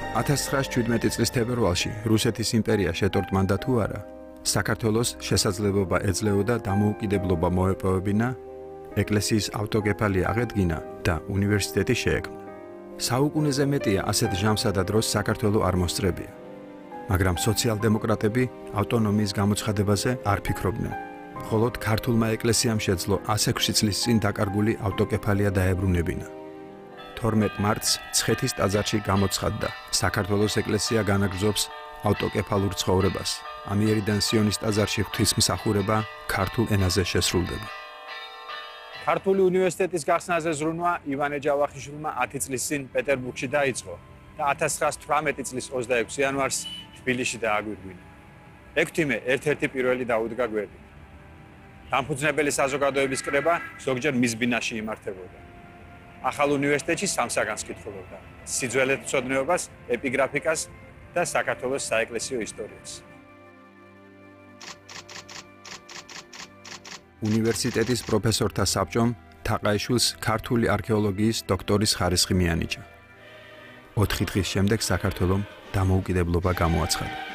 1917 წლის თებერვალში რუსეთის იმპერია შეტორტმანდა თუ არა, საქართველოს შესაძლებლობა ეძლეოდა დამოუკიდებლობა მოეპოვებინა, ეკლესიის ავტოკეფალია აღედგინა და უნივერსიტეტი შეექმნა. საუკუნეზე მეტია ასეთ ჟამსა და დროს საქართველო არ მოსწრებია. მაგრამ სოციალ-დემოკრატები ავტონომიის გამოცხადებაზე არ ფიქრობდნენ. მხოლოდ ქართულმა ეკლესიამ შეძლო 106 წლის წინ დაკარგული ავტოკეფალია დაებრუნებინა. 12 მარტს ცხეთის ტაძარში გამოცხადდა, საქართველოს ეკლესია განაგრძობს ავტოკეფალურ ცხოვრებას. ამიერიდან სიონის ტაძარში ღვთისმსახურება ქართულ ენაზე შესრულდება. ქართული უნივერსიტეტის გახსნაზე ზრუნვა ივანე ჯავახიშვილმა 10 წლის წინ პეტერბურგში დაიწყო და 1918 წლის 26 იანვარს თბილისში დააგვირგვინა. ექვთიმე ერთ-ერთი პირველი დაუდგა გვერდით. დამფუძნებელი საზოგადოების კრება ზოგჯერ მის ბინაში იმართებოდა. ახალ უნივერსიტეტში სამსაგანს კითხულობდა: სიძველეთმცოდნეობას, ეპიგრაფიკას და საქართველოს საეკლესიო ისტორიას. უნივერსიტეტის პროფესორთა საბჭომ თაყაიშვილს ქართული არქეოლოგიის დოქტორის ხარისხი მიანიჭა. 4 დღის შემდეგ საქართველომ დამოუკიდებლობა გამოაცხადა.